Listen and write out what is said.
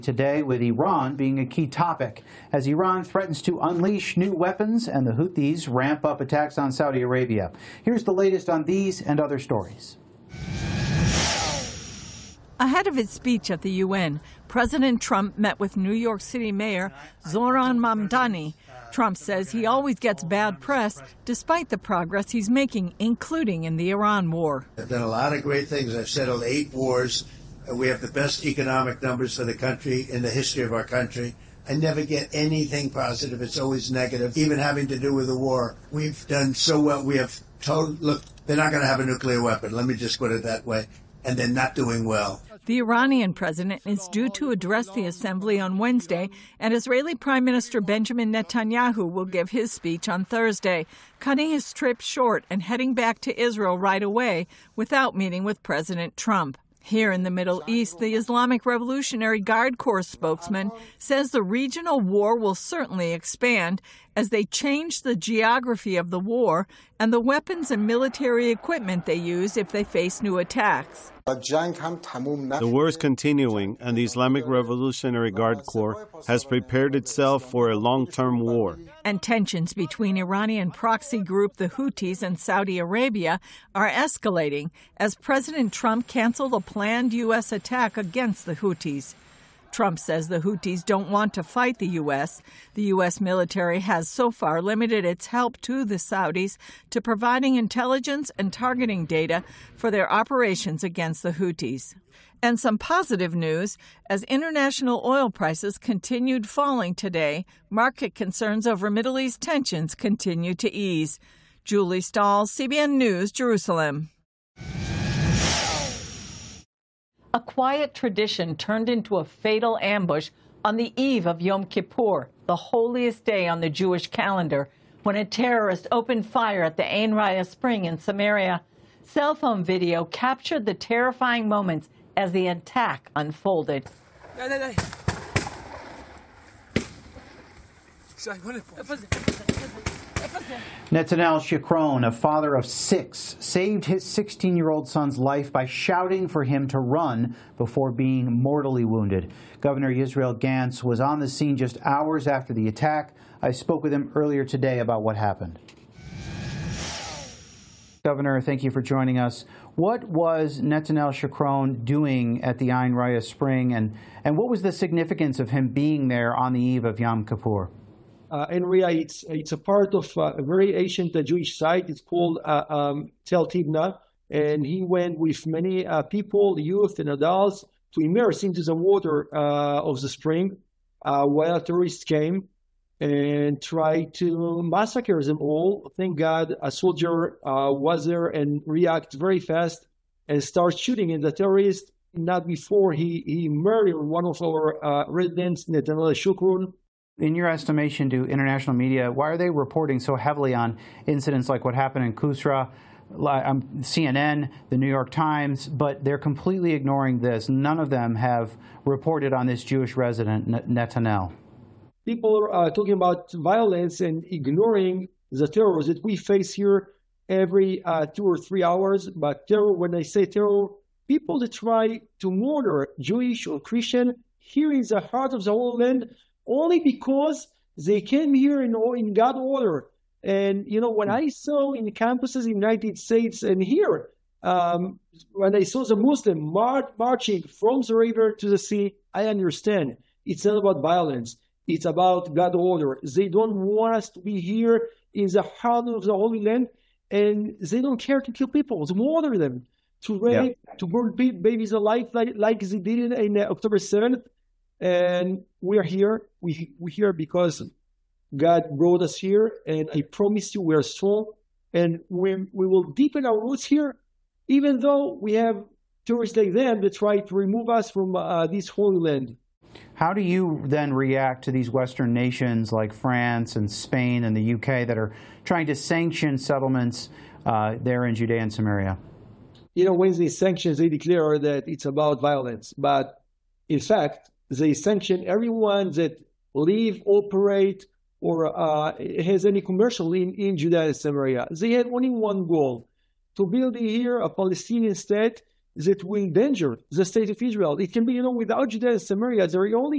Today, with Iran being a key topic, as Iran threatens to unleash new weapons and the Houthis ramp up attacks on Saudi Arabia. Here's the latest on these and other stories. Ahead of his speech at the UN, President Trump met with New York City Mayor Zohran Mamdani. Trump says he always gets bad press despite the progress he's making, including in the Iran war. I've done a lot of great things. I've settled 8 wars. We have the best economic numbers for the country in the history of our country. I never get anything positive. It's always negative, even having to do with the war. We've done so well. We have told, look, they're not going to have a nuclear weapon. Let me just put it that way. And they're not doing well. The Iranian president is due to address the assembly on Wednesday, and Israeli Prime Minister Benjamin Netanyahu will give his speech on Thursday, cutting his trip short and heading back to Israel right away without meeting with President Trump. Here in the Middle East, the Islamic Revolutionary Guard Corps spokesman says the regional war will certainly expand as they change the geography of the war and the weapons and military equipment they use if they face new attacks. The war is continuing, and the Islamic Revolutionary Guard Corps has prepared itself for a long-term war. And tensions between Iranian proxy group the Houthis and Saudi Arabia are escalating as President Trump canceled a planned U.S. attack against the Houthis. Trump says the Houthis don't want to fight the U.S. The U.S. military has so far limited its help to the Saudis to providing intelligence and targeting data for their operations against the Houthis. And some positive news, as international oil prices continued falling today, market concerns over Middle East tensions continue to ease. Julie Stahl, CBN News, Jerusalem. A quiet tradition turned into a fatal ambush on the eve of Yom Kippur, the holiest day on the Jewish calendar, when a terrorist opened fire at the Ein Raya Spring in Samaria. Cell phone video captured the terrifying moments as the attack unfolded. Netanel Shikron, a father of 6, saved his 16-year-old son's life by shouting for him to run before being mortally wounded. Governor Yisrael Gantz was on the scene just hours after the attack. I spoke with him earlier today about what happened. Governor, thank you for joining us. What was Netanel Shikron doing at the Ein Raya Spring, and what was the significance of him being there on the eve of Yom Kippur? Ein Raya, it's a part of a very ancient Jewish site. It's called Tel Tibna, and he went with many people, youth and adults, to immerse into the water of the spring while terrorists came and tried to massacre them all. Thank God a soldier was there and reacted very fast and started shooting at the terrorists. Not before he murdered one of our residents, Netanel Shikron. In your estimation, to international media, why are they reporting so heavily on incidents like what happened in Kusra, CNN, the New York Times, but they're completely ignoring this? None of them have reported on this Jewish resident, Netanel. People are talking about violence and ignoring the terror that we face here every 2 or 3 hours. But terror, when I say terror, people that try to murder Jewish or Christian here in the heart of the Holy Land, only because they came here in God's order. And, you know, when I saw in campuses in the United States and here, when I saw the Muslim marching from the river to the sea, I understand. It's not about violence. It's about God's order. They don't want us to be here in the heart of the Holy Land, and they don't care to kill people, to murder them, to rape, to burn babies alive like they did in October 7th. And we are here. We're here because God brought us here, and I promise you we are strong, and we will deepen our roots here, even though we have tourists like them that try to remove us from this holy land. How do you then react to these Western nations like France and Spain and the UK that are trying to sanction settlements there in Judea and Samaria? You know, when they sanction, they declare that it's about violence. But in fact, they sanction everyone that live, operate, or has any commercial in Judea and Samaria. They had only one goal, to build here a Palestinian state that will endanger the state of Israel. It can be, without Judea and Samaria, the only